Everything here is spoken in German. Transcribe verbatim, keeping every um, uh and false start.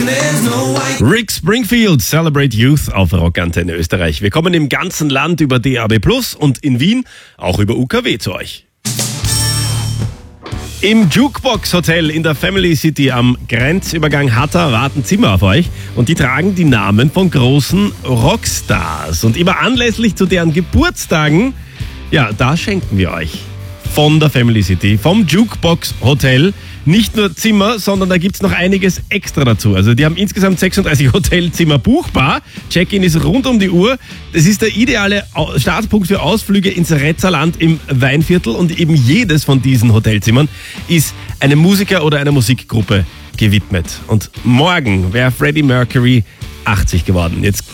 Rick Springfield, Celebrate Youth auf Rockantenne Österreich. Wir kommen im ganzen Land über D A B plus und in Wien auch über U K W zu euch. Im Jukebox Hotel in der Family City am Grenzübergang Hatta warten Zimmer auf euch und die tragen die Namen von großen Rockstars. Und immer anlässlich zu deren Geburtstagen, ja, da schenken wir euch von der Family City, vom Jukebox Hotel, nicht nur Zimmer, sondern da gibt's noch einiges extra dazu. Also die haben insgesamt sechsunddreißig Hotelzimmer buchbar. Check-in ist rund um die Uhr. Das ist der ideale Startpunkt für Ausflüge ins Retzerland im Weinviertel und eben jedes von diesen Hotelzimmern ist einem Musiker oder einer Musikgruppe gewidmet. Und morgen wäre Freddie Mercury achtzig geworden. Jetzt